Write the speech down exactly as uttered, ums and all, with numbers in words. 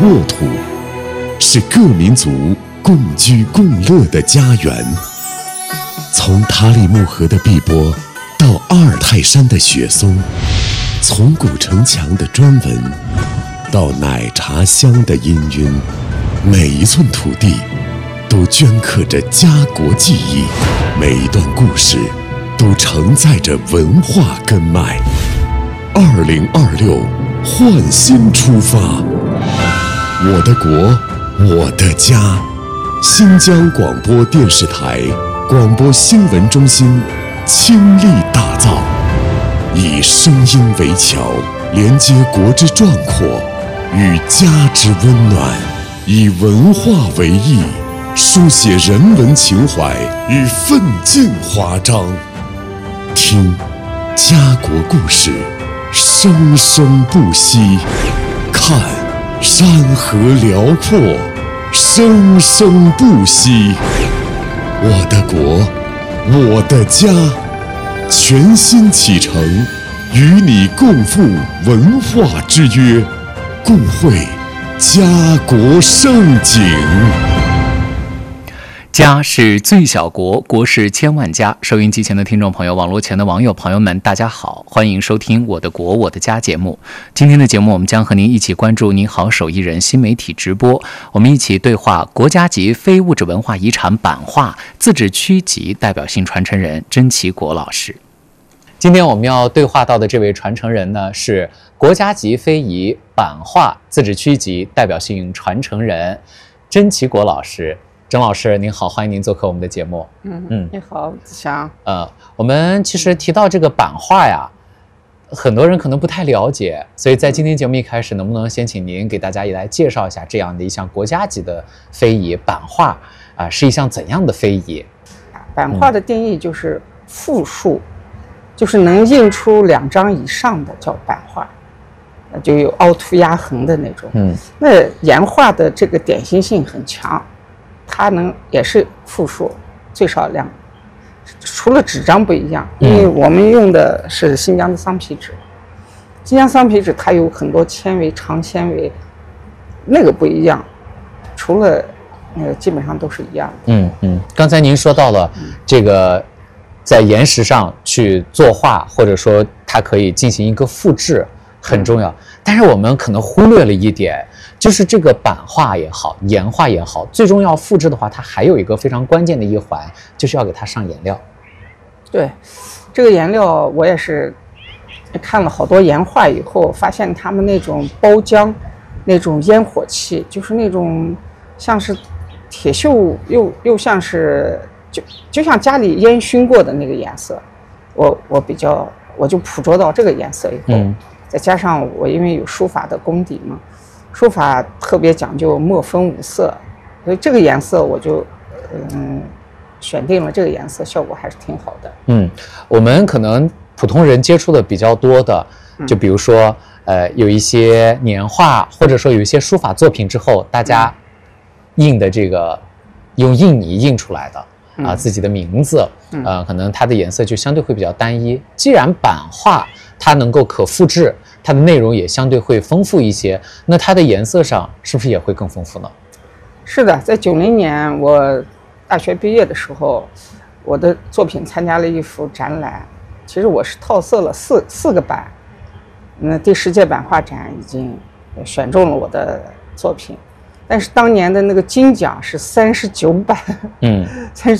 沃土，是各民族共居共乐的家园。从塔里木河的碧波到阿尔泰山的雪松，从古城墙的砖纹到奶茶香的氤氲，每一寸土地都镌刻着家国记忆，每一段故事都承载着文化根脉。二零二六，焕新出发，我的国，我的家。新疆广播电视台广播新闻中心倾力打造，以声音为桥，连接国之壮阔与家之温暖，以文化为翼，书写人文情怀与奋进华章。听家国故事，生生不息；看山河辽阔，生生不息。我的国，我的家，全新启程，与你共赴文化之约，共绘家国盛景。 家是最小国，国是千万家。收音机前的听众朋友，网络前的网友朋友们，大家好，欢迎收听《我的国我的家》节目。今天的节目，我们将和您一起关注您好手艺人新媒体直播，我们一起对话国家级非物质文化遗产版画自治区级代表性传承人甄其国老师。今天我们要对话到的这位传承人呢，是国家级非遗版画自治区级代表性传承人甄其国老师。甄老师您好，欢迎您做客我们的节目。 嗯嗯，你好，子祥。 呃，我们其实提到这个版画呀，很多人可能不太了解，所以在今天节目一开始，能不能先请您给大家也来介绍一下这样的一项国家级的非遗版画啊、呃，是一项怎样的非遗？ 版画的定义就是复数，嗯、就是能印出两张以上的叫版画，就有凹凸压痕的那种。嗯，那岩画的这个典型性很强。它能也是复数，最少两，除了纸张不一样，因为我们用的是新疆的桑皮纸，新疆桑皮纸它有很多纤维，长纤维，那个不一样，除了那个基本上都是一样的。 嗯嗯，刚才您说到了这个，在岩石上去作画，或者说它可以进行一个复制，很重要。嗯、但是我们可能忽略了一点。就是这个版画也好，岩画也好，最终要复制的话，它还有一个非常关键的一环，就是要给它上颜料。 对，这个颜料我也是看了好多岩画以后，发现他们那种包浆，那种烟火气，就是那种像是铁锈，又又像是就就像家里烟熏过的那个颜色。我我比较我就捕捉到这个颜色以后，嗯、再加上我因为有书法的功底嘛。书法特别讲究墨分五色，所以这个颜色我就嗯选定了这个颜色，效果还是挺好的。 嗯，我们可能普通人接触的比较多的，就比如说、嗯、呃有一些年画，或者说有一些书法作品之后，大家印的这个用印泥印出来的啊、嗯呃、自己的名字，呃可能它的颜色就相对会比较单一。既然版画它能够可复制，它的内容也相对会丰富一些，那它的颜色上是不是也会更丰富呢？ 是的，在九零年我大学毕业的时候，我的作品参加了一幅展览，其实我是套色了四四个版，那第十届版画展已经选中了我的作品，但是当年的那个金奖是三十九版，嗯，三十